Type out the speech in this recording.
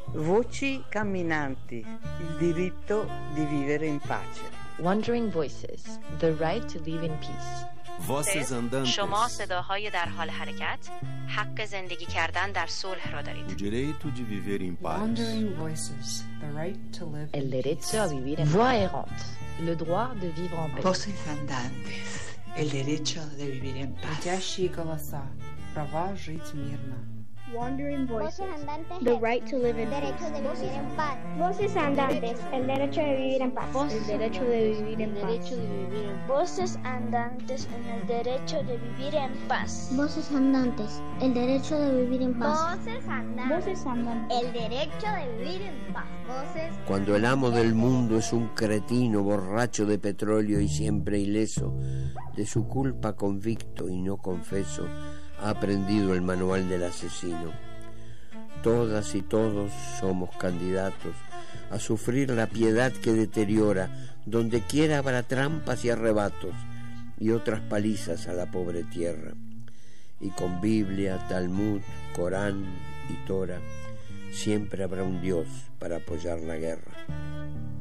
Voci camminanti, il diritto di vivere in pace. Wandering Voices, the right to live in peace. Voces andantes. شما صداهای در حال حرکت، حق زندگی کردن در صلح را دارید. O direito de viver em paz. Wandering Voices, the right to live El in derecho a peace. vivir en Voix errante, le droit de vivre en paix. Voces andantes, el derecho de vivir en paz. Летящие голоса, права жить мирно. Wandering Voices, the right to live in peace. Voces andantes, el derecho de vivir en paz. El derecho de vivir en paz. Voces andantes en el derecho de vivir en paz. Voces andantes, el derecho de vivir en paz. Voces andantes, el derecho de vivir en paz. Voces. Cuando el amo del mundo es un cretino borracho de petróleo y siempre ileso, de su culpa convicto y no confeso, ha aprendido el manual del asesino. Todas y todos somos candidatos a sufrir la piedad que deteriora, donde quiera habrá trampas y arrebatos y otras palizas a la pobre tierra. Y con Biblia, Talmud, Corán y Torah siempre habrá un Dios para apoyar la guerra.